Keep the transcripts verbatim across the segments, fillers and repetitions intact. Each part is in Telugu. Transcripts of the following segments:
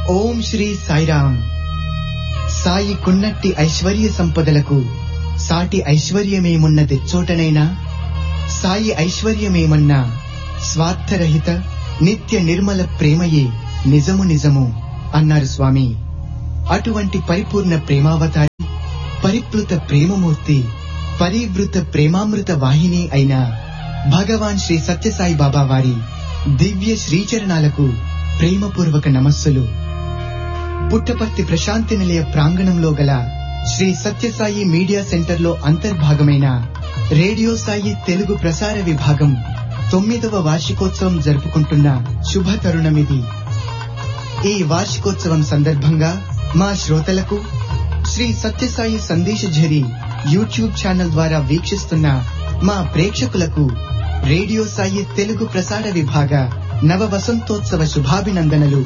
ఓం శ్రీ సాయిరాం. సాయి కున్నట్టి ఐశ్వర్య సంపదలకు సాటి ఐశ్వర్యమేమున్న తెచ్చోటనైనా, సాయి ఐశ్వర్యమేమన్నా స్వార్థరహిత నిత్య నిర్మల ప్రేమయే నిజము నిజము అన్నారు స్వామి. అటువంటి పరిపూర్ణ ప్రేమావతారి, పరిప్లుత ప్రేమమూర్తి, పరివృత ప్రేమామృత వాహిని అయిన భగవాన్ శ్రీ సత్యసాయి బాబా వారి దివ్య శ్రీచరణాలకు ప్రేమపూర్వక నమస్సులు. పుట్టపర్తి ప్రశాంతి నిలయ ప్రాంగణంలో గల శ్రీ సత్యసాయి మీడియా సెంటర్లో అంతర్భాగమైన రేడియో సాయి తెలుగు ప్రసార విభాగం తొమ్మిదవ వార్షికోత్సవం జరుపుకుంటున్న శుభ తరుణమిది. ఈ వార్షికోత్సవం సందర్భంగా మా శ్రోతలకు శ్రీ సత్యసాయి సందేశఝరి యూట్యూబ్ ఛానల్ ద్వారా వీక్షిస్తున్న మా ప్రేక్షకులకు రేడియో సాయి తెలుగు ప్రసార విభాగ నవ వసంతోత్సవ శుభాభినందనలు.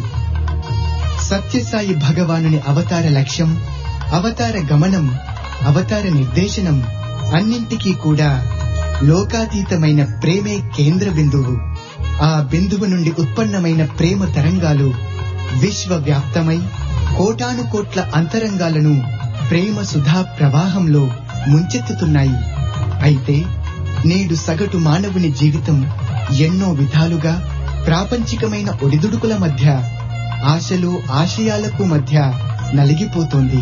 సత్యసాయి భగవానుని అవతార లక్ష్యం, అవతార గమనం, అవతార నిర్దేశనం అన్నింటికీ కూడా లోకాతీతమైన ప్రేమే కేంద్ర బిందువు. ఆ బిందువు నుండి ఉత్పన్నమైన ప్రేమ తరంగాలు విశ్వవ్యాప్తమై కోటాను కోట్ల అంతరంగాలను ప్రేమ సుధా ప్రవాహంలో ముంచెత్తుతున్నాయి. అయితే నేడు సగటు మానవుని జీవితం ఎన్నో విధాలుగా ప్రాపంచికమైన ఒడిదుడుకుల మధ్య, ఆశలు ఆశయాలకు మధ్య నలిగిపోతోంది.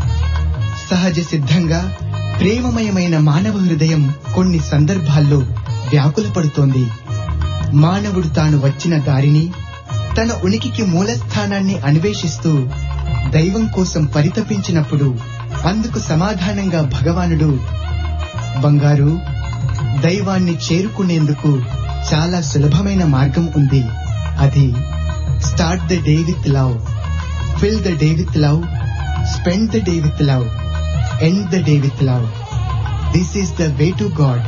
సహజ సిద్ధంగా ప్రేమమయమైన మానవ హృదయం కొన్ని సందర్భాల్లో వ్యాకులపడుతోంది. మానవుడు తాను వచ్చిన దారిని, తన ఉనికికి మూలస్థానాన్ని అన్వేషిస్తూ దైవం కోసం పరితపించినప్పుడు అందుకు సమాధానంగా భగవానుడు, బంగారు, దైవాన్ని చేరుకునేందుకు చాలా సులభమైన మార్గం ఉంది. అది start the day with love, fill the day with love, spend the day with love, end the day with love. This is the way to God.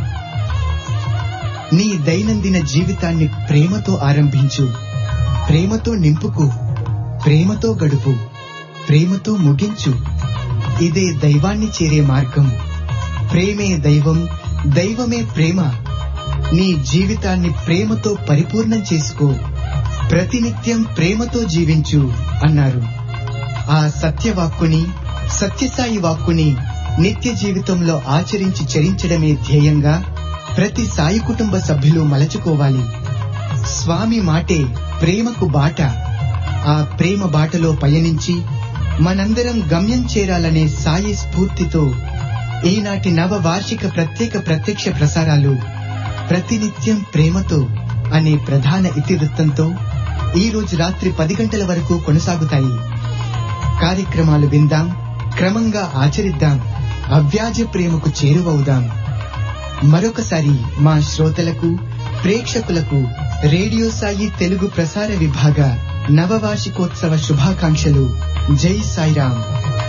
నీ దైనందిన జీవితాన్ని ప్రేమతో ఆరంభించు, ప్రేమతో నింపుకు, ప్రేమతో గడుపు, ప్రేమతో ముగించు. ఇదే దైవాన్ని చేరే మార్గం. ప్రేమే దైవం, దైవమే ప్రేమ. నీ జీవితాన్ని ప్రేమతో పరిపూర్ణం చేసుకో, ప్రతినిత్యం ప్రేమతో జీవించు అన్నారు. ఆ సత్యవాక్కుని, సత్యసాయి వాక్కుని నిత్య జీవితంలో ఆచరించి చరించడమే ధ్యేయంగా ప్రతి సాయి కుటుంబ సభ్యులు మలచుకోవాలి. స్వామి మాటే ప్రేమకు బాట. ఆ ప్రేమ బాటలో పయనించి మనందరం గమ్యం చేరాలనే సాయి స్ఫూర్తితో ఈనాటి నవ వార్షిక ప్రత్యేక ప్రత్యక్ష ప్రసారాలు ప్రతినిత్యం ప్రేమతో అనే ప్రధాన ఇతివృత్తంతో ఈ రోజు రాత్రి పది గంటల వరకు కొనసాగుతాయి. కార్యక్రమాలు విందాం, క్రమంగా ఆచరిద్దాం, అవ్యాజ ప్రేమకు చేరువవుదాం. మరొకసారి మా శ్రోతలకు, ప్రేక్షకులకు రేడియో సాయి తెలుగు ప్రసార విభాగ నవవార్షికోత్సవ శుభాకాంక్షలు. జై సాయిరాం.